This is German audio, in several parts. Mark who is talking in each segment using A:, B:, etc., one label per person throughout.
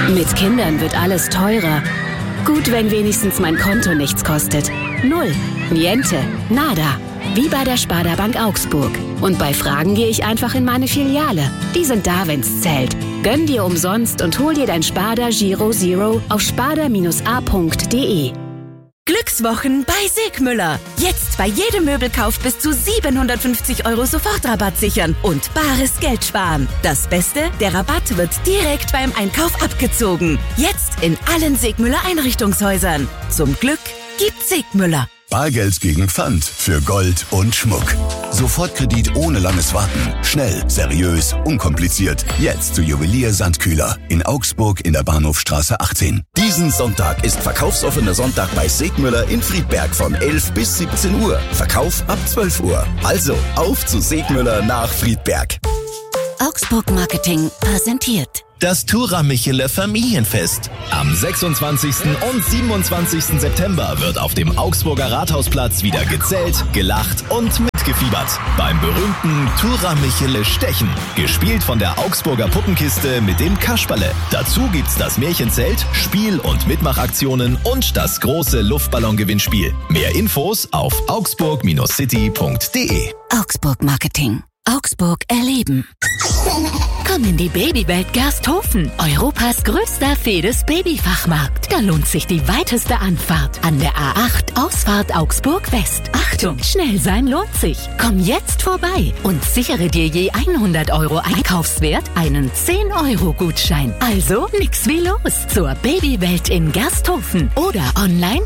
A: Mit Kindern wird alles teurer. Gut, wenn wenigstens mein Konto nichts kostet. Null, niente, nada. Wie bei der Sparda Bank Augsburg. Und bei Fragen gehe ich einfach in meine Filiale. Die sind da, wenn's zählt. Gönn dir umsonst und hol dir dein Sparda Giro Zero auf sparda-a.de.
B: Glückswochen bei Segmüller. Jetzt bei jedem Möbelkauf bis zu 750 € Sofortrabatt sichern und bares Geld sparen. Das Beste, der Rabatt wird direkt beim Einkauf abgezogen. Jetzt in allen Segmüller Einrichtungshäusern. Zum Glück gibt Segmüller.
C: Bargeld gegen Pfand für Gold und Schmuck. Sofortkredit ohne langes Warten. Schnell, seriös, unkompliziert. Jetzt zu Juwelier Sandkühler in Augsburg in der Bahnhofstraße 18.
D: Diesen Sonntag ist verkaufsoffener Sonntag bei Segmüller in Friedberg von 11 bis 17 Uhr. Verkauf ab 12 Uhr. Also auf zu Segmüller nach Friedberg.
B: Augsburg Marketing präsentiert
E: das Thura-Michele Familienfest. Am 26. und 27. September wird auf dem Augsburger Rathausplatz wieder gezählt, gelacht und mitgefiebert. Beim berühmten Thura-Michele Stechen. Gespielt von der Augsburger Puppenkiste mit dem Kasperle. Dazu gibt's das Märchenzelt, Spiel- und Mitmachaktionen und das große Luftballongewinnspiel. Mehr Infos auf augsburg-city.de.
B: Augsburg Marketing. Augsburg erleben. Komm in die Babywelt Gersthofen, Europas größter Fedes Babyfachmarkt. Da lohnt sich die weiteste Anfahrt an der A8 Ausfahrt Augsburg West. Achtung, schnell sein lohnt sich. Komm jetzt vorbei und sichere dir je 100 € Einkaufswert einen 10-€-Gutschein. Also nix wie los zur Babywelt in Gersthofen oder online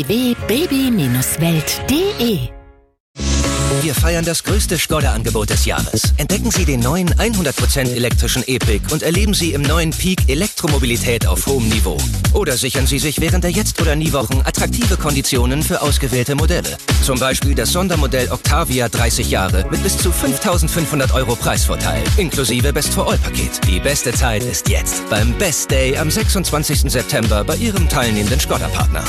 B: www.baby-welt.de.
F: Wir feiern das größte Skoda-Angebot des Jahres. Entdecken Sie den neuen 100% elektrischen E-Pick und erleben Sie im neuen Peak Elektromobilität auf hohem Niveau. Oder sichern Sie sich während der Jetzt- oder Nie-Wochen attraktive Konditionen für ausgewählte Modelle. Zum Beispiel das Sondermodell Octavia 30 Jahre mit bis zu 5.500 € Preisvorteil, inklusive Best-for-All-Paket. Die beste Zeit ist jetzt beim Best Day am 26. September bei Ihrem teilnehmenden Skoda-Partner.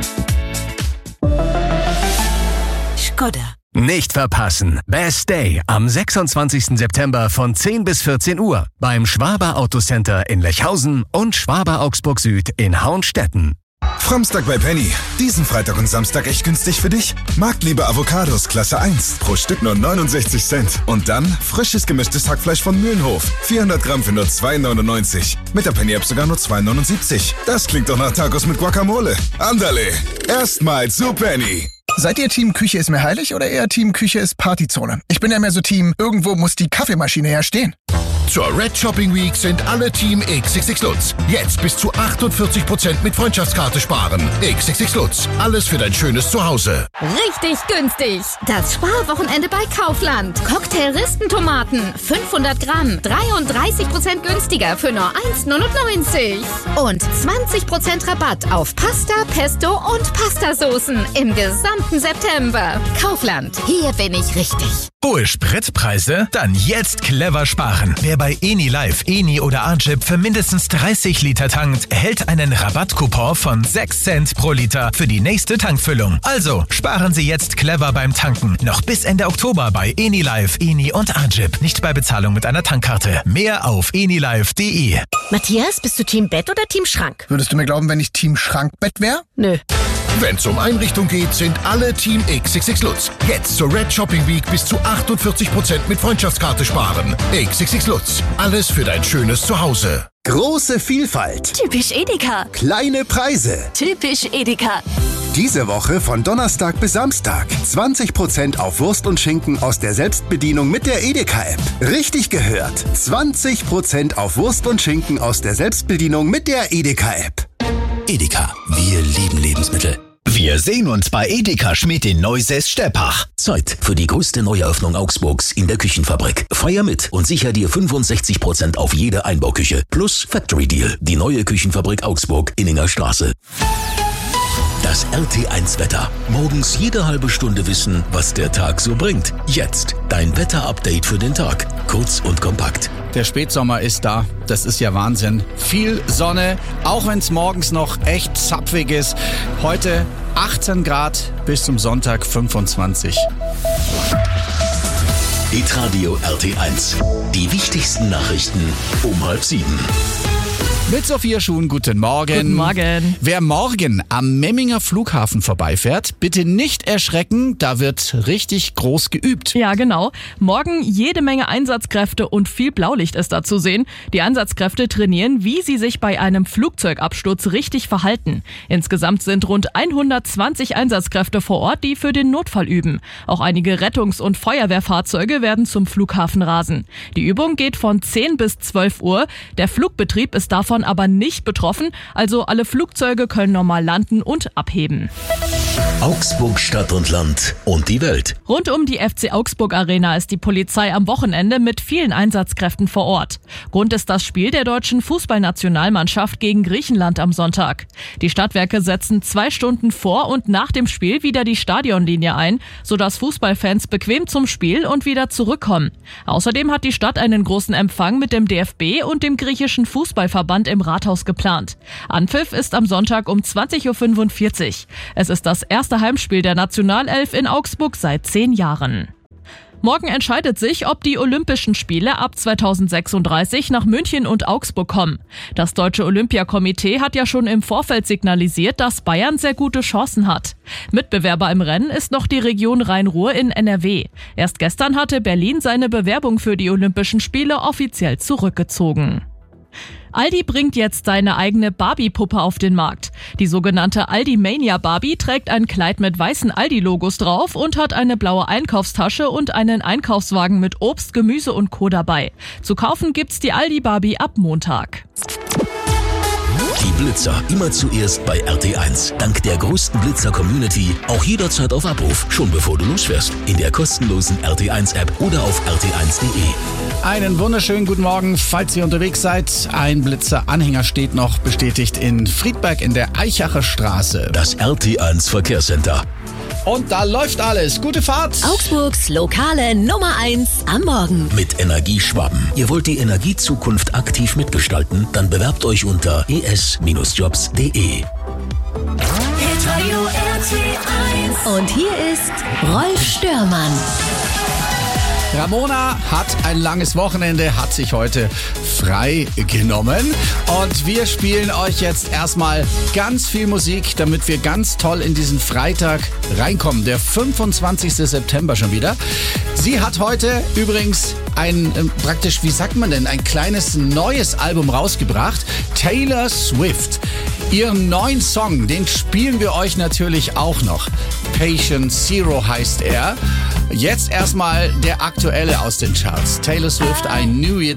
B: Skoda.
G: Nicht verpassen. Best Day am 26. September von 10 bis 14 Uhr beim Schwaber Autocenter in Lechhausen und Schwaber Augsburg Süd in Hauenstetten.
H: Framstag bei Penny. Diesen Freitag und Samstag echt günstig für dich? Marktliebe Avocados Klasse 1. Pro Stück nur 69 Cent. Und dann frisches gemischtes Hackfleisch von Mühlenhof. 400 Gramm für nur 2,99. Mit der Penny-App sogar nur 2,79. Das klingt doch nach Tacos mit Guacamole. Andale. Erstmal zu Penny.
I: Seid ihr Team Küche ist mir heilig oder eher Team Küche ist Partyzone? Ich bin ja mehr so Team, irgendwo muss die Kaffeemaschine ja stehen.
J: Zur Red Shopping Week sind alle Team XXX Lutz. Jetzt bis zu 48% mit Freundschaftskarte sparen. XXX Lutz. Alles für dein schönes Zuhause.
K: Richtig günstig. Das Sparwochenende bei Kaufland. Cocktail-Ristentomaten. 500 Gramm. 33% günstiger für nur 1,99. Und 20% Rabatt auf Pasta, Pesto und Pastasoßen im gesamten September. Kaufland. Hier bin ich richtig.
L: Hohe Spritpreise? Dann jetzt clever sparen. Wer bei Eni Live, Eni oder Arjip für mindestens 30 Liter tankt, erhält einen Rabattcoupon von 6 Cent pro Liter für die nächste Tankfüllung. Also sparen Sie jetzt clever beim Tanken. Noch bis Ende Oktober bei Eni Live, Eni und Arjip. Nicht bei Bezahlung mit einer Tankkarte. Mehr auf enilive.de.
M: Matthias, bist du Team Bett oder Team Schrank?
I: Würdest du mir glauben, wenn ich Team Schrankbett wäre?
M: Nö.
J: Wenn es um Einrichtung geht, sind alle Team XXX Lutz. Jetzt zur Red Shopping Week bis zu 48% mit Freundschaftskarte sparen. XXX Lutz. Alles für dein schönes Zuhause.
D: Große Vielfalt.
M: Typisch Edeka.
D: Kleine Preise.
M: Typisch Edeka.
D: Diese Woche von Donnerstag bis Samstag 20% auf Wurst und Schinken aus der Selbstbedienung mit der Edeka-App. Richtig gehört. 20% auf Wurst und Schinken aus der Selbstbedienung mit der Edeka-App.
N: Edeka. Wir lieben Lebensmittel.
E: Wir sehen uns bei Edeka Schmidt in Neusäß-Steppach.
N: Zeit für die größte Neueröffnung Augsburgs in der Küchenfabrik. Feier mit und sicher dir 65% auf jede Einbauküche. Plus Factory Deal. Die neue Küchenfabrik Augsburg, Inninger Straße. Das RT1-Wetter. Morgens jede halbe Stunde wissen, was der Tag so bringt. Jetzt dein Wetter-Update für den Tag. Kurz und kompakt.
O: Der Spätsommer ist da. Das ist ja Wahnsinn. Viel Sonne, auch wenn es morgens noch echt zapfig ist. Heute 18 Grad, bis zum Sonntag 25.
N: Hitradio RT1. Die wichtigsten Nachrichten um 6:30.
O: Mit Sophia Schuhn, guten Morgen.
P: Guten Morgen.
O: Wer morgen am Memminger Flughafen vorbeifährt, bitte nicht erschrecken, da wird richtig groß geübt.
P: Ja, genau. Morgen jede Menge Einsatzkräfte und viel Blaulicht ist da zu sehen. Die Einsatzkräfte trainieren, wie sie sich bei einem Flugzeugabsturz richtig verhalten. Insgesamt sind rund 120 Einsatzkräfte vor Ort, die für den Notfall üben. Auch einige Rettungs- und Feuerwehrfahrzeuge werden zum Flughafen rasen. Die Übung geht von 10 bis 12 Uhr. Der Flugbetrieb ist davon aber nicht betroffen, also alle Flugzeuge können normal landen und abheben.
N: Augsburg Stadt und Land und die Welt.
P: Rund um die FC Augsburg Arena ist die Polizei am Wochenende mit vielen Einsatzkräften vor Ort. Grund ist das Spiel der deutschen Fußballnationalmannschaft gegen Griechenland am Sonntag. Die Stadtwerke setzen 2 Stunden vor und nach dem Spiel wieder die Stadionlinie ein, sodass Fußballfans bequem zum Spiel und wieder zurückkommen. Außerdem hat die Stadt einen großen Empfang mit dem DFB und dem griechischen Fußballverband im Rathaus geplant. Anpfiff ist am Sonntag um 20.45 Uhr. Es ist das erste Heimspiel der Nationalelf in Augsburg seit 10 Jahren. Morgen entscheidet sich, ob die Olympischen Spiele ab 2036 nach München und Augsburg kommen. Das Deutsche Olympiakomitee hat ja schon im Vorfeld signalisiert, dass Bayern sehr gute Chancen hat. Mitbewerber im Rennen ist noch die Region Rhein-Ruhr in NRW. Erst gestern hatte Berlin seine Bewerbung für die Olympischen Spiele offiziell zurückgezogen. Aldi bringt jetzt seine eigene Barbie-Puppe auf den Markt. Die sogenannte Aldi-Mania Barbie trägt ein Kleid mit weißen Aldi-Logos drauf und hat eine blaue Einkaufstasche und einen Einkaufswagen mit Obst, Gemüse und Co. dabei. Zu kaufen gibt's die Aldi-Barbie ab Montag.
N: Die Blitzer immer zuerst bei RT1. Dank der größten Blitzer-Community auch jederzeit auf Abruf, schon bevor du losfährst. In der kostenlosen RT1-App oder auf rt1.de.
O: Einen wunderschönen guten Morgen, falls ihr unterwegs seid. Ein Blitzer-Anhänger steht noch bestätigt in Friedberg in der Eichacher Straße.
N: Das RT1 Verkehrscenter.
O: Und da läuft alles. Gute Fahrt.
B: Augsburgs lokale Nummer 1 am Morgen.
N: Mit Energieschwaben. Ihr wollt die Energiezukunft aktiv mitgestalten? Dann bewerbt euch unter es-jobs.de.
B: Und hier ist Rolf Störmann.
O: Ramona hat ein langes Wochenende, hat sich heute frei genommen und wir spielen euch jetzt erstmal ganz viel Musik, damit wir ganz toll in diesen Freitag reinkommen. Der 25. September schon wieder. Sie hat heute übrigens praktisch, wie sagt man denn, ein kleines neues Album rausgebracht. Taylor Swift. Ihren neuen Song, den spielen wir euch natürlich auch noch. Patient Zero heißt er. Jetzt erstmal der aktuelle aus den Charts. Taylor Swift, I Knew It